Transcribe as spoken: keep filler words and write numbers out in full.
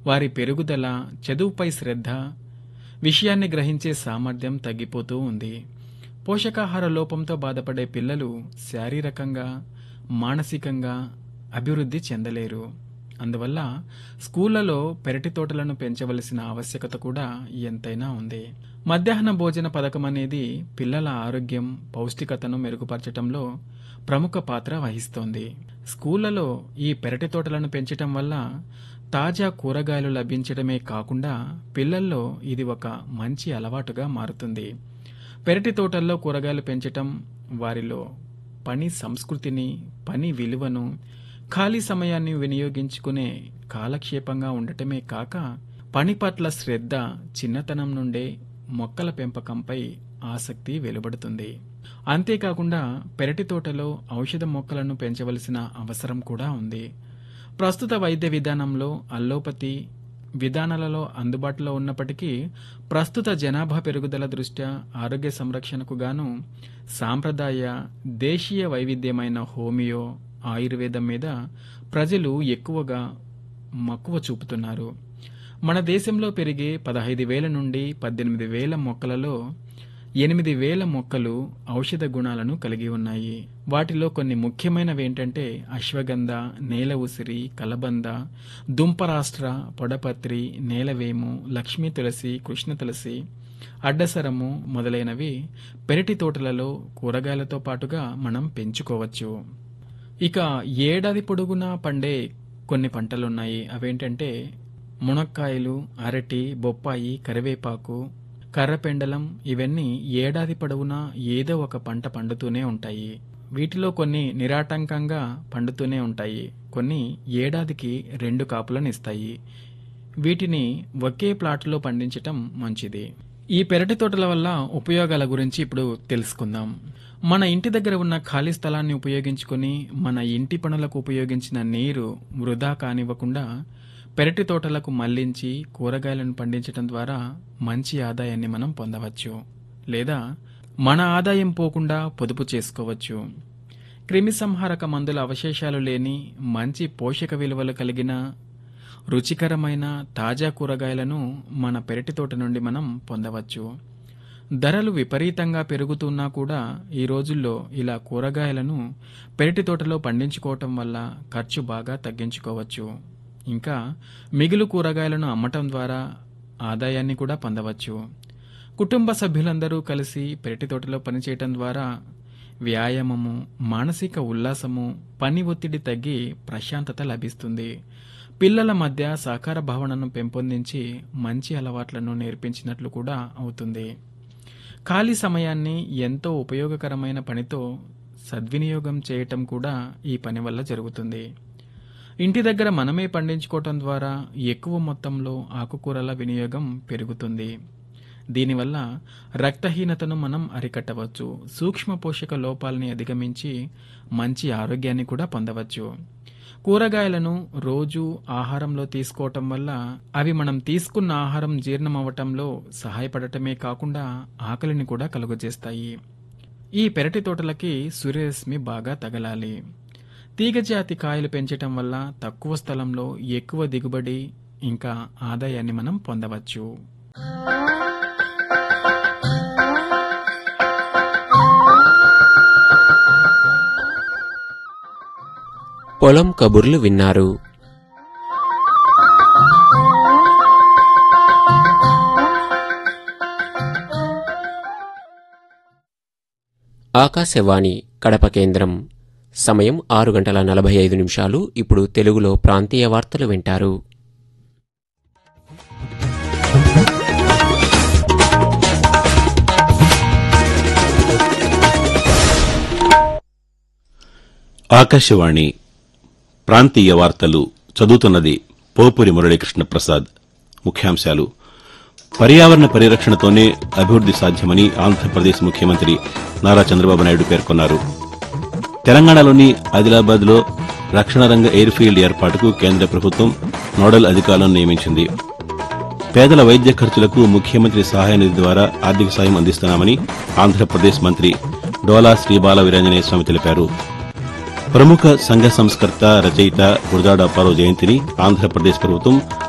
వారి పెరుగుదల, చదువుపై శ్రద్ధ, విషయాన్ని గ్రహించే సామర్థ్యం తగ్గిపోతూ ఉంది. పోషకాహార లోపంతో బాధపడే పిల్లలు శారీరకంగా, మానసికంగా అభివృద్ధి చెందలేరు. అందువల్ల స్కూళ్లలో పెరటి తోటలను పెంచవలసిన ఆవశ్యకత కూడా ఎంతైనా ఉంది. మధ్యాహ్న భోజన పథకం అనేది పిల్లల ఆరోగ్యం, పౌష్టికతను మెరుగుపరచడంలో ప్రముఖ పాత్ర వహిస్తోంది. స్కూళ్లలో ఈ పెరటి తోటలను పెంచటం వల్ల తాజా కూరగాయలు లభించడమే కాకుండా పిల్లల్లో ఇది ఒక మంచి అలవాటుగా మారుతుంది. పెరటి తోటల్లో కూరగాయలు పెంచటం వారిలో పని సంస్కృతిని, పని విలువను, ఖాళీ సమయాన్ని వినియోగించుకునే కాలక్షేపంగా ఉండటమే కాక పని పట్ల శ్రద్ధ చిన్నతనం నుండే మొక్కల పెంపకంపై ఆసక్తి వెలువడుతుంది. అంతేకాకుండా పెరటి తోటలో ఔషధ మొక్కలను పెంచవలసిన అవసరం కూడా ఉంది. ప్రస్తుత వైద్య విధానంలో అల్లోపతి విధానాలలో అందుబాటులో ఉన్నప్పటికీ ప్రస్తుత జనాభా పెరుగుదల దృష్ట్యా ఆరోగ్య సంరక్షణకు గాను సాంప్రదాయ, దేశీయ వైవిధ్యమైన హోమియో, ఆయుర్వేదం మీద ప్రజలు ఎక్కువగా మక్కువ చూపుతున్నారు. మన దేశంలో పెరిగే పదహైదు వేల నుండి పద్దెనిమిది వేల మొక్కలలో ఎనిమిది వేల మొక్కలు ఔషధ గుణాలను కలిగి ఉన్నాయి. వాటిలో కొన్ని ముఖ్యమైనవి ఏంటంటే అశ్వగంధ, నేల ఉసిరి, కలబంద, దుంపరాష్ట్ర, పొడపత్రి, నేలవేము, లక్ష్మీ తులసి, కృష్ణ తులసి, అడ్డసరము మొదలైనవి పెరటి తోటలలో కూరగాయలతో పాటుగా మనం పెంచుకోవచ్చు. ఇక ఏడాది పొడుగునా పండే కొన్ని పంటలున్నాయి. అవేంటంటే మునక్కాయలు, అరటి, బొప్పాయి, కరివేపాకు, కర్రపెండలం. ఇవన్నీ ఏడాది పొడవునా ఏదో ఒక పంట పండుతూనే ఉంటాయి. వీటిలో కొన్ని నిరాటంకంగా పండుతూనే ఉంటాయి, కొన్ని ఏడాదికి రెండు కాపులను ఇస్తాయి. వీటిని ఒకే ప్లాట్లో పండించటం మంచిది. ఈ పెరటి తోటల వల్ల ఉపయోగాల గురించి ఇప్పుడు తెలుసుకుందాం. మన ఇంటి దగ్గర ఉన్న ఖాళీ స్థలాన్ని ఉపయోగించుకొని మన ఇంటి పనులకు ఉపయోగించిన నీరు వృధా కానివ్వకుండా పెరటి తోటలకు మళ్లించి కూరగాయలను పండించడం ద్వారా మంచి ఆదాయాన్ని మనం పొందవచ్చు, లేదా మన ఆదాయం పోకుండా పొదుపు చేసుకోవచ్చు. క్రిమిసంహారక మందుల అవశేషాలు లేని మంచి పోషక విలువలు కలిగిన రుచికరమైన తాజా కూరగాయలను మన పెరటి తోట నుండి మనం పొందవచ్చు. ధరలు విపరీతంగా పెరుగుతున్నా కూడా ఈ రోజుల్లో ఇలా కూరగాయలను పెరటి తోటలో పండించుకోవటం వల్ల ఖర్చు బాగా తగ్గించుకోవచ్చు. ఇంకా మిగులు కూరగాయలను అమ్మటం ద్వారా ఆదాయాన్ని కూడా పొందవచ్చు. కుటుంబ సభ్యులందరూ కలిసి పెరటి తోటలో పనిచేయటం ద్వారా వ్యాయామము, మానసిక ఉల్లాసము, పని ఒత్తిడి తగ్గి ప్రశాంతత లభిస్తుంది. పిల్లల మధ్య సహకార భావనను పెంపొందించి మంచి అలవాట్లను నేర్పించినట్లు కూడా అవుతుంది. ఖాళీ సమయాన్ని ఎంతో ఉపయోగకరమైన పనితో సద్వినియోగం చేయటం కూడా ఈ పని వల్ల జరుగుతుంది. ఇంటి దగ్గర మనమే పండించుకోవటం ద్వారా ఎక్కువ మొత్తంలో ఆకుకూరల వినియోగం పెరుగుతుంది. దీనివల్ల రక్తహీనతను మనం అరికట్టవచ్చు. సూక్ష్మ పోషక లోపాలని అధిగమించి మంచి ఆరోగ్యాన్ని కూడా పొందవచ్చు. కూరగాయలను రోజు ఆహారంలో తీసుకోవటం వల్ల అవి మనం తీసుకున్న ఆహారం జీర్ణం అవ్వటంలో సహాయపడటమే కాకుండా ఆకలిని కూడా కలుగజేస్తాయి. ఈ పెరటి తోటలకి సూర్యరశ్మి బాగా తగలాలి. తీగజాతి కాయలు పెంచటం వల్ల తక్కువ స్థలంలో ఎక్కువ దిగుబడి ఇంకా ఆదాయాన్ని మనం పొందవచ్చు. పొలం కబుర్లు విన్నారు. ఆకాశవాణి కడప కేంద్రం. సమయం ఆరు గంటల నలభై ఐదు నిమిషాలు. ఇప్పుడు తెలుగులో ప్రాంతీయ వార్తలు వింటారు. ఆకాశవాణి ప్రాంతీయ వార్తలు చదువుతున్నది పోపురి మురళీకృష్ణ ప్రసాద్. ముఖ్యాంశాలు: పర్యావరణ పరిరక్షణతోనే అభివృద్ది సాధ్యమని ఆంధ్రప్రదేశ్ ముఖ్యమంత్రి నారా చంద్రబాబు నాయుడు పేర్కొన్నారు. తెలంగాణలోని ఆదిలాబాద్లో రక్షణ రంగ ఎయిర్ ఫీల్డ్ ఏర్పాటుకు కేంద్ర ప్రభుత్వం నోడల్ అధికారులను నియమించింది. పేదల వైద్య ఖర్చులకు ముఖ్యమంత్రి సహాయ నిధి ద్వారా ఆర్థిక సాయం అందిస్తున్నామని ఆంధ్రప్రదేశ్ మంత్రి డోలా శ్రీబాల వీరాంజనేయ స్వామి తెలిపారు. ప్రముఖ సంఘ సంస్కర్త, రచయిత గురజాడ అప్పారావు జయంతిని ఆంధ్రప్రదేశ్ ప్రభుత్వం